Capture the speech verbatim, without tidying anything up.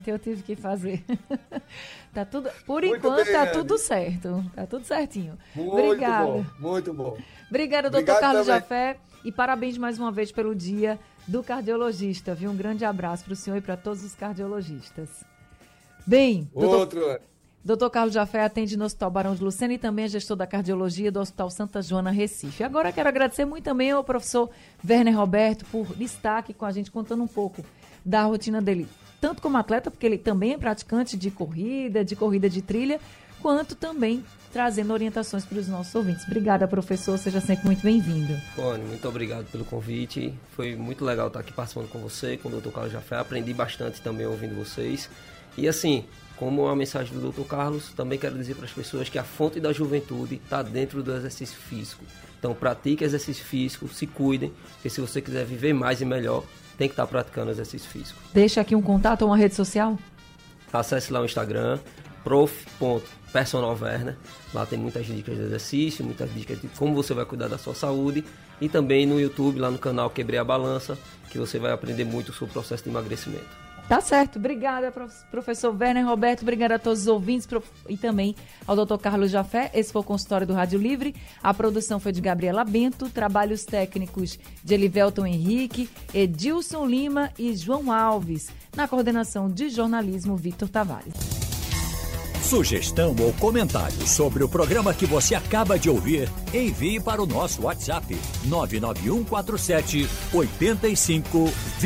Eu tive que fazer. Tá tudo, por Muito enquanto bem, tá Anne. tudo certo. Tá tudo certinho. Muito Obrigada. bom, muito bom. Obrigada, doutor Obrigado Carlos também. Jafé. E parabéns mais uma vez pelo dia do cardiologista, viu? Um grande abraço para o senhor e para todos os cardiologistas. Bem, doutor, Outro, Anne. doutor Carlos Jafé atende no Hospital Barão de Lucena e também é gestor da cardiologia do Hospital Santa Joana, Recife. Agora quero agradecer muito também ao professor Werner Roberto por estar aqui com a gente, contando um pouco da rotina dele, tanto como atleta, porque ele também é praticante de corrida, de corrida de trilha, quanto também trazendo orientações para os nossos ouvintes. Obrigada, professor, seja sempre muito bem-vindo. Cone, muito obrigado pelo convite, foi muito legal estar aqui participando com você, com o doutor Carlos Jafé, aprendi bastante também ouvindo vocês, e assim, como a mensagem do doutor Carlos, também quero dizer para as pessoas que a fonte da juventude está dentro do exercício físico, então pratique exercício físico, se cuidem, porque se você quiser viver mais e melhor, tem que estar praticando exercício físico. Deixa aqui um contato ou uma rede social? Acesse lá o Instagram, prof ponto personal werner. Lá tem muitas dicas de exercício, muitas dicas de como você vai cuidar da sua saúde. E também no YouTube, lá no canal Quebrei a Balança, que você vai aprender muito sobre o processo de emagrecimento. Tá certo. Obrigada, professor Werner Roberto. Obrigada a todos os ouvintes e também ao doutor Carlos Jafé. Esse foi o consultório do Rádio Livre. A produção foi de Gabriela Bento, trabalhos técnicos de Elivelton Henrique, Edilson Lima e João Alves. Na coordenação de jornalismo, Victor Tavares. Sugestão ou comentário sobre o programa que você acaba de ouvir, envie para o nosso WhatsApp nove nove um quatro sete oito cinco